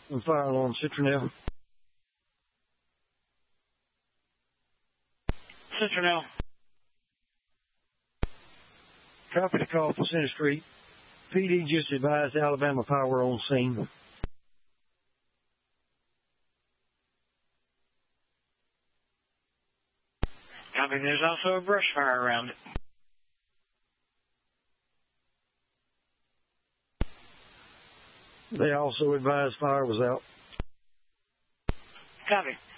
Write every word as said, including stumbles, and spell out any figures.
and fire alarm, Citronelle. Citronelle. Copy the call for Center Street. P D just advised Alabama Power on scene. Copy. There's also a brush fire around it. They also advised fire was out. Copy.